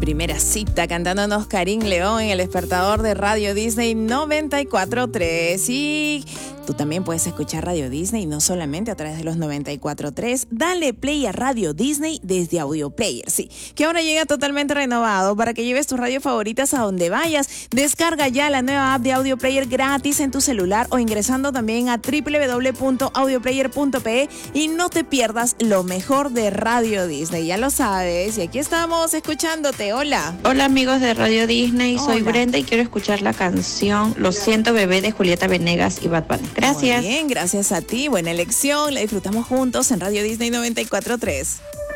primera cita cantándonos Karim León en el despertador de Radio Disney 94.3. Y tú también puedes escuchar Radio Disney no solamente a través de los 94.3. Dale play a Radio Disney desde Audio Player, sí, que ahora llega totalmente renovado para que lleves tus radios favoritas a donde vayas. Descarga ya la nueva app de Audio Player gratis en tu celular o ingresando también a www.audioplayer.pe y no te pierdas lo mejor de Radio Disney. Ya lo sabes, y aquí estamos escuchándote. Hola. Hola amigos de Radio Disney, soy Hola. Brenda y quiero escuchar la canción Lo siento bebé de Julieta Venegas y Bad Bunny. Gracias. Muy bien, gracias a ti. Buena elección. La disfrutamos juntos en Radio Disney 94.3.